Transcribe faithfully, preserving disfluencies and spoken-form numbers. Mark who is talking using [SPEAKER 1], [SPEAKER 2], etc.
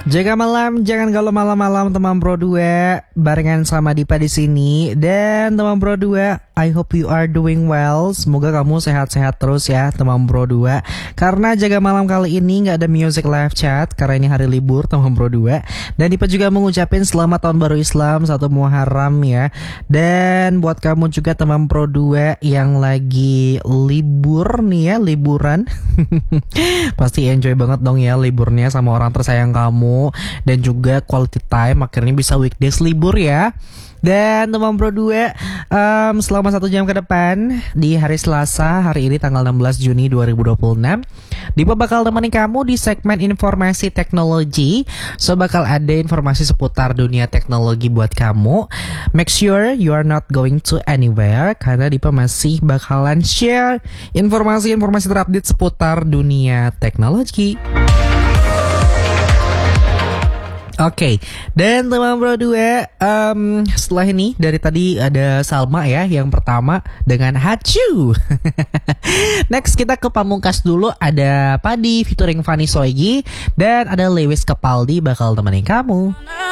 [SPEAKER 1] Jaga malam, jangan galau malam-malam teman Pro dua. Barengan sama Dipa di sini. Dan teman Pro dua, I hope you are doing well. Semoga kamu sehat-sehat terus ya teman Pro dua. Karena jaga malam kali ini gak ada music live chat karena ini hari libur teman Pro dua. Dan Dipa juga mengucapin selamat tahun baru Islam satu Muharram ya. Dan buat kamu juga teman Pro dua yang lagi libur nih ya, liburan. Pasti enjoy banget dong ya liburnya sama orang tersayang kamu. Dan juga quality time, akhirnya bisa weekdays libur ya. Dan teman Pro dua, um, selama satu jam ke depan di hari Selasa, hari ini tanggal enam belas Juni dua ribu dua puluh enam, Dipa bakal temani kamu di segmen informasi teknologi. So bakal ada informasi seputar dunia teknologi buat kamu. Make sure you are not going to anywhere, karena Dipa masih bakalan share informasi-informasi terupdate seputar dunia teknologi. Oke, okay. Dan teman Pro dua, um, setelah ini dari tadi ada Salma ya yang pertama dengan Hachu. Next kita ke Pamungkas dulu, ada Padi featuring Fanny Soegi dan ada Lewis Capaldi bakal temenin kamu.